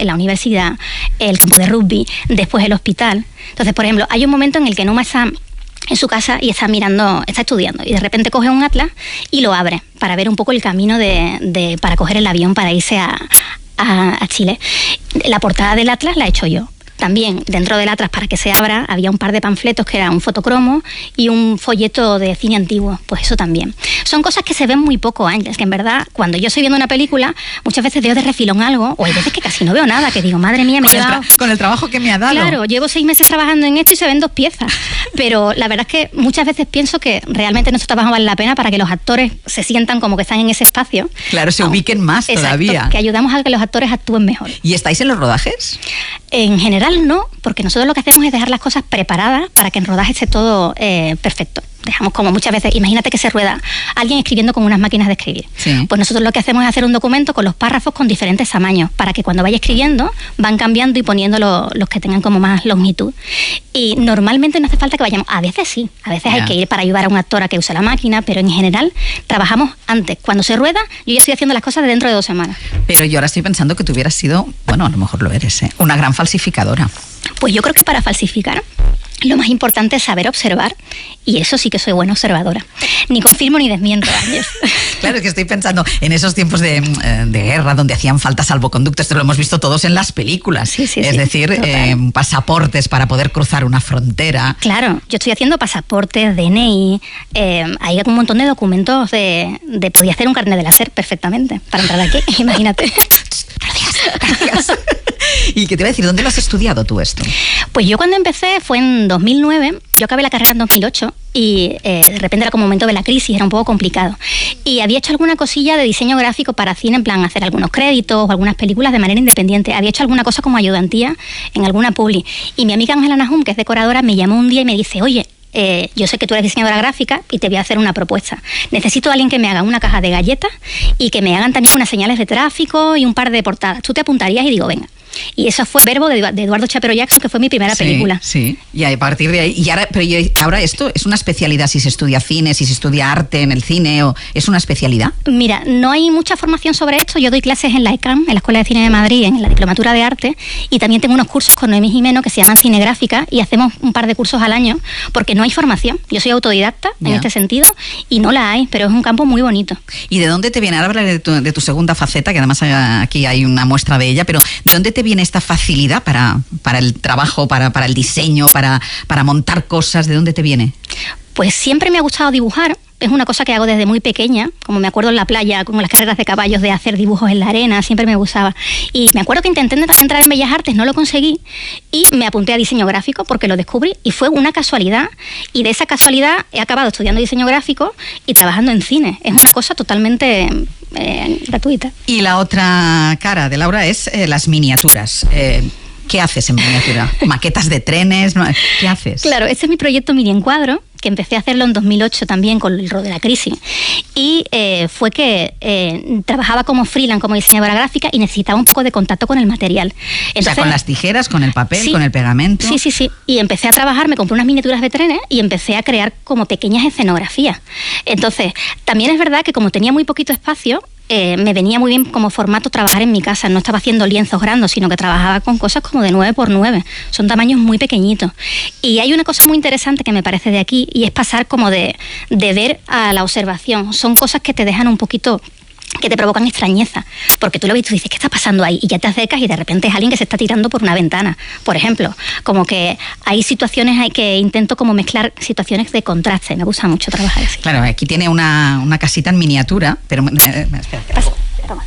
la universidad, el campo de rugby, después el hospital. Entonces, por ejemplo, hay un momento en el que Numa está en su casa y está mirando, está estudiando, y de repente coge un atlas y lo abre para ver un poco el camino para coger el avión para irse a Chile. La portada del atlas la he hecho yo. También dentro del atlas, para que se abra, había un par de panfletos que era un fotocromo y un folleto de cine antiguo, pues eso también. Son cosas que se ven muy poco, Ángeles, que en verdad, cuando yo estoy viendo una película, muchas veces veo de refilón algo, o hay veces que casi no veo nada, que digo, madre mía, con el trabajo que me ha dado. Claro, llevo 6 meses trabajando en esto y se ven 2 piezas. Pero la verdad es que muchas veces pienso que realmente nuestro trabajo vale la pena para que los actores se sientan como que están en ese espacio. Claro, se ubiquen más. Exacto, todavía. Que ayudamos a que los actores actúen mejor. ¿Y estáis en los rodajes? En general no, porque nosotros lo que hacemos es dejar las cosas preparadas para que en rodaje esté todo perfecto. Dejamos como muchas veces, imagínate que se rueda alguien escribiendo con unas máquinas de escribir. Sí. Pues nosotros lo que hacemos es hacer un documento con los párrafos con diferentes tamaños, para que cuando vaya escribiendo van cambiando y poniendo los que tengan como más longitud. Y normalmente no hace falta que vayamos, a veces sí, a veces hay que ir para ayudar a un actor a que use la máquina, pero en general trabajamos antes. Cuando se rueda, yo ya estoy haciendo las cosas de dentro de 2 semanas. Pero yo ahora estoy pensando que tú hubieras sido, bueno, a lo mejor lo eres, una gran falsificadora. Pues yo creo que para falsificar lo más importante es saber observar, y eso sí que soy buena observadora. Ni confirmo ni desmiento, Ángel. Claro, es que estoy pensando en esos tiempos de guerra donde hacían falta salvoconductos, esto lo hemos visto todos en las películas. Sí, es decir, pasaportes para poder cruzar una frontera. Claro, yo estoy haciendo pasaportes, DNI, hay un montón de documentos podía hacer un carnet de la SER perfectamente para entrar aquí, imagínate. Gracias. ¿Y qué te iba a decir? ¿Dónde lo has estudiado tú esto? Pues yo cuando empecé fue en 2009, yo acabé la carrera en 2008 y de repente era como un momento de la crisis, era un poco complicado. Y había hecho alguna cosilla de diseño gráfico para cine, en plan hacer algunos créditos o algunas películas de manera independiente. Había hecho alguna cosa como ayudantía en alguna publi. Y mi amiga Ángela Nahum, que es decoradora, me llamó un día y me dice, oye, yo sé que tú eres diseñadora gráfica y te voy a hacer una propuesta. Necesito a alguien que me haga una caja de galletas y que me hagan también unas señales de tráfico y un par de portadas. ¿Tú te apuntarías? Y digo, venga. Y eso fue Verbo de Eduardo Chapero Jackson, que fue mi primera película. Sí, y a partir de ahí. Y ahora esto es una especialidad, si se estudia cine, si se estudia arte en el cine, o ¿es una especialidad? Mira, no hay mucha formación sobre esto. Yo doy clases en la ECAM, en la Escuela de Cine de Madrid, en la Diplomatura de Arte, y también tengo unos cursos con Noemí Jimeno que se llaman Cine Gráfica, y hacemos un par de cursos al año, porque no hay formación. Yo soy autodidacta en este sentido, y no la hay, pero es un campo muy bonito. ¿Y de dónde te viene? Ahora hablaré de tu segunda faceta, que además aquí hay una muestra de ella, pero ¿de dónde te viene esta facilidad para el trabajo, para el diseño, para montar cosas? ¿De dónde te viene? Pues siempre me ha gustado dibujar. Es una cosa que hago desde muy pequeña, como me acuerdo en la playa, como las carreras de caballos, de hacer dibujos en la arena, siempre me gustaba. Y me acuerdo que intenté entrar en Bellas Artes, no lo conseguí, y me apunté a diseño gráfico porque lo descubrí, y fue una casualidad, y de esa casualidad he acabado estudiando diseño gráfico y trabajando en cine. Es una cosa totalmente gratuita. Y la otra cara de Laura es las miniaturas. ¿Qué haces en miniatura? ¿Maquetas de trenes? ¿Qué haces? Claro, este es mi proyecto Mini Encuadro, que empecé a hacerlo en 2008 también con el rol de la crisis. Y fue que trabajaba como freelance, como diseñadora gráfica, y necesitaba un poco de contacto con el material. Entonces, o sea, con las tijeras, con el papel, con el pegamento. Sí. Y empecé a trabajar, me compré unas miniaturas de trenes y empecé a crear como pequeñas escenografías. Entonces, también es verdad que como tenía muy poquito espacio, me venía muy bien como formato trabajar en mi casa. No estaba haciendo lienzos grandes, sino que trabajaba con cosas como de 9x9. Son tamaños muy pequeñitos. Y hay una cosa muy interesante que me parece de aquí, y es pasar como de ver a la observación. Son cosas que te dejan un poquito, que te provocan extrañeza, porque tú lo ves y tú dices, ¿qué está pasando ahí? Y ya te acercas y de repente es alguien que se está tirando por una ventana, por ejemplo. Como que hay situaciones, que intento como mezclar situaciones de contraste. Me gusta mucho trabajar así. Claro, aquí tiene una casita en miniatura, pero espera. Toma.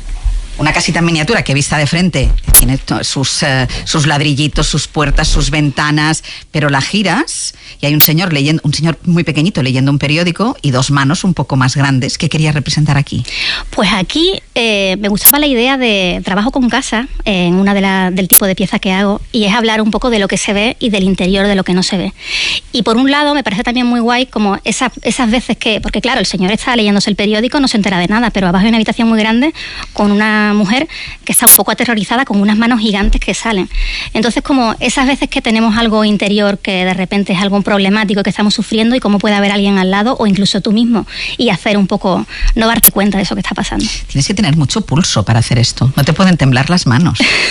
Una casita en miniatura que vista de frente tiene sus ladrillitos, sus puertas, sus ventanas, pero la giras y hay un señor muy pequeñito leyendo un periódico y 2 manos un poco más grandes. ¿Qué querías representar aquí? Pues aquí me gustaba la idea de trabajo con casa en una del tipo de pieza que hago, y es hablar un poco de lo que se ve y del interior de lo que no se ve. Y por un lado me parece también muy guay como esas veces porque claro, el señor está leyéndose el periódico, no se entera de nada, pero abajo hay una habitación muy grande con una mujer que está un poco aterrorizada con unas manos gigantes que salen. Entonces, como esas veces que tenemos algo interior que de repente es algo problemático que estamos sufriendo, y cómo puede haber alguien al lado o incluso tú mismo, y hacer un poco, no darte cuenta de eso que está pasando. Tienes que tener mucho pulso para hacer esto, no te pueden temblar las manos.